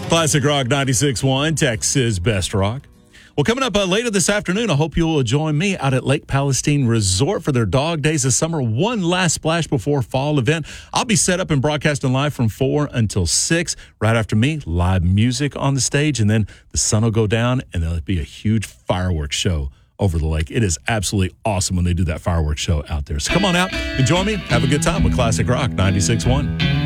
Classic Rock 96.1, Texas Best Rock. Well, coming up later this afternoon, I hope you will join me out at Lake Palestine Resort for their Dog Days of Summer. One last splash before fall event. I'll be set up and broadcasting live from 4 until 6. Right after me, live music on the stage, and then the sun will go down, and there'll be a huge fireworks show over the lake. It is absolutely awesome when they do that fireworks show out there. So come on out and join me. Have a good time with Classic Rock 96.1.